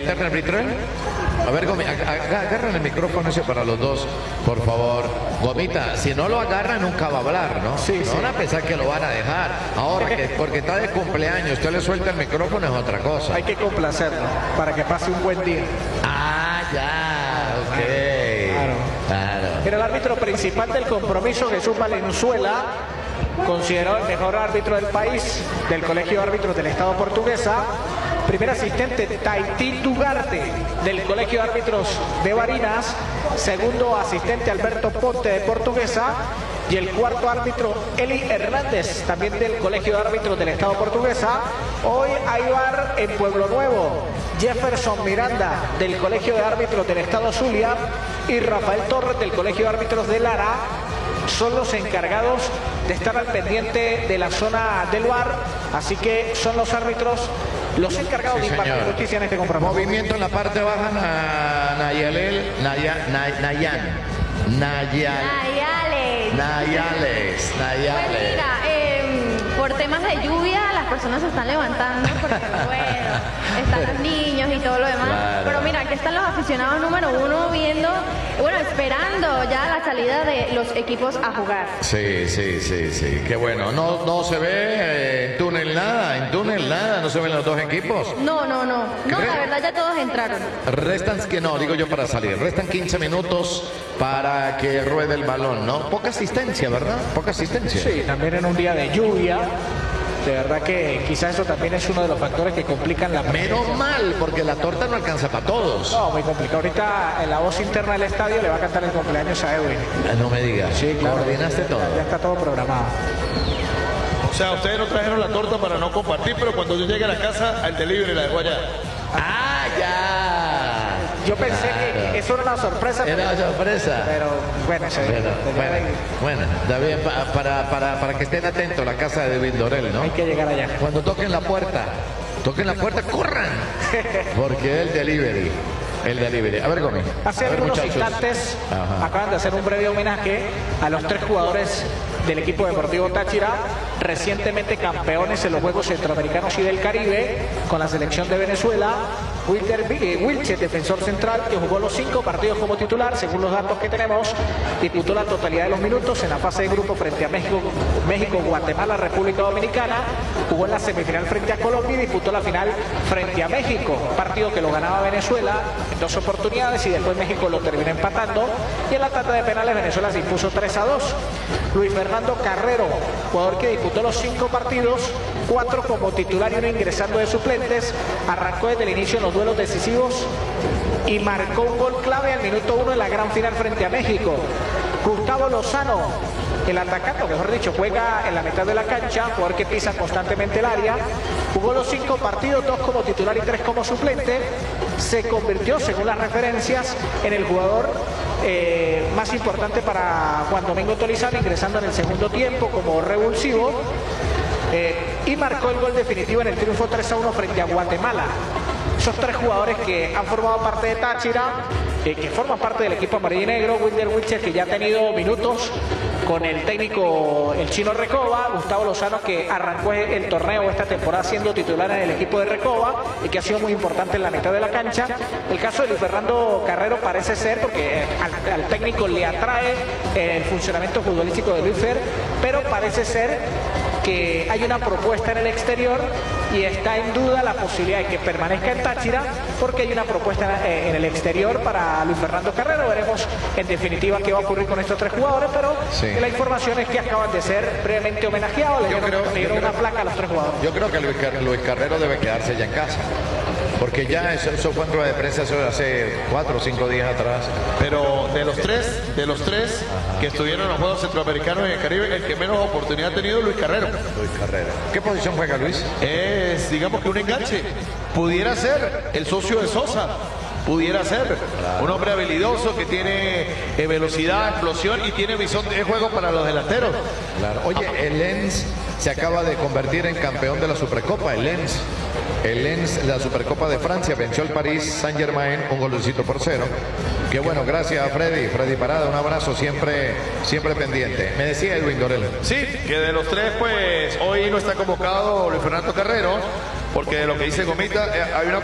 alterna el árbitro. A ver, agarran el micrófono ese para los dos, por favor. Gomita, si no lo agarra nunca va a hablar, ¿no? Sí, no van a pensar que lo van a dejar. Ahora, que porque está de cumpleaños, usted le suelta el micrófono es otra cosa. Hay que complacerlo para que pase un buen día. Ah, ya, ok. Claro. Pero el árbitro principal del compromiso, Jesús Valenzuela, considerado el mejor árbitro del país, del Colegio de Árbitros del Estado Portuguesa. Primer asistente, Taití Tugarte, del Colegio de Árbitros de Barinas. Segundo asistente, Alberto Ponte, de Portuguesa. Y el cuarto árbitro, Eli Hernández, también del Colegio de Árbitros del Estado Portuguesa. Hoy hay VAR en Pueblo Nuevo. Jefferson Miranda, del Colegio de Árbitros del Estado Zulia. Y Rafael Torres, del Colegio de Árbitros de Lara, son los encargados de estar al pendiente de la zona del VAR. Así que son los árbitros los encargados de impartir justicia en este compromiso. Movimiento en la parte baja, Nayales. Pues mira, por temas de lluvia las personas se están levantando porque bueno, están los niños y todo lo demás. Claro. Pero mira, aquí están los aficionados número uno viendo, bueno, esperando ya la salida de los equipos a jugar. Sí. Qué bueno. No se ve en túnel nada, no se ven los dos equipos. No, la verdad ya todos entraron. Restan 15 minutos para que ruede el balón, ¿no? Poca asistencia, ¿verdad? Poca asistencia. Sí, también en un día de lluvia. De verdad que quizás eso también es uno de los factores que complican la presencia. Menos mal, porque la torta no alcanza para todos. No, muy complicado. Ahorita en la voz interna del estadio le va a cantar el cumpleaños a Edwin. No me digas. Sí, claro. Coordinaste todo. Ya está todo programado. O sea, ustedes no trajeron la torta para no compartir, pero cuando yo llegue a la casa, al delivery la dejo allá. ¡Ah, ya! Yo pensé que eso era una sorpresa. Era una sorpresa. Pero bueno, bueno, está bien, para que estén atentos, la casa de Vindorel, ¿no? Hay que llegar allá. Cuando toquen la puerta, corran, porque el delivery. A ver, Gómez. Hace algunos instantes acaban de hacer un breve homenaje a los 3 jugadores del equipo deportivo Táchira, recientemente campeones en los Juegos Centroamericanos y del Caribe con la selección de Venezuela. Wilches, defensor central, que jugó los 5 partidos como titular, según los datos que tenemos, disputó la totalidad de los minutos en la fase de grupo frente a México, Guatemala, República Dominicana, jugó en la semifinal frente a Colombia y disputó la final frente a México, partido que lo ganaba Venezuela en 2 oportunidades y después México lo terminó empatando, y en la tanda de penales Venezuela se impuso 3-2. Luis Fernando Carrero, jugador que disputó los 5 partidos, 4 como titular y 1 ingresando de suplentes, arrancó desde el inicio en los duelos decisivos y marcó un gol clave al minuto 1 en la gran final frente a México. Gustavo Lozano, el atacante, o mejor dicho, juega en la mitad de la cancha, jugador que pisa constantemente el área, jugó los 5 partidos, 2 como titular y 3 como suplente, se convirtió, según las referencias, en el jugador más importante para Juan Domingo Tolizano, ingresando en el segundo tiempo como revulsivo, y marcó el gol definitivo en el triunfo 3-1 frente a Guatemala. Esos 3 jugadores que han formado parte de Táchira, que forman parte del equipo amarillo y negro. Wilder Wilches, que ya ha tenido minutos con el técnico, el chino Recoba. Gustavo Lozano, que arrancó el torneo esta temporada siendo titular en el equipo de Recoba y que ha sido muy importante en la mitad de la cancha. El caso de Luis Fernando Carrero parece ser, porque al técnico le atrae el funcionamiento futbolístico de Luis Fer, pero parece ser que hay una propuesta en el exterior y está en duda la posibilidad de que permanezca en Táchira, porque hay una propuesta en el exterior para Luis Fernando Carrero. Veremos en definitiva qué va a ocurrir con estos 3 jugadores, pero la información es que acaban de ser brevemente homenajeados, le dieron una placa a los 3 jugadores. Yo creo que Luis Carrero debe quedarse ya en casa, porque ya eso fue en rueda de prensa, eso de hace 4 o 5 días atrás. Pero de los tres que estuvieron en los Juegos Centroamericanos y en el Caribe, el que menos oportunidad ha tenido es Luis Carrero. ¿Qué posición juega Luis? Es, digamos que un enganche. Pudiera ser el socio de Sosa. Pudiera ser un hombre habilidoso que tiene velocidad, explosión y tiene visión de juego para los delanteros. Claro. Oye, el Lens se acaba de convertir en campeón de la Supercopa. El Lens, la Supercopa de Francia, venció al Paris Saint-Germain 1-0. Qué bueno, gracias a Freddy Parada, un abrazo, siempre pendiente. Me decía Edwin Dorel. Sí, que de los 3, pues hoy no está convocado Luis Fernando Carrero, porque de lo que dice Gomita, hay una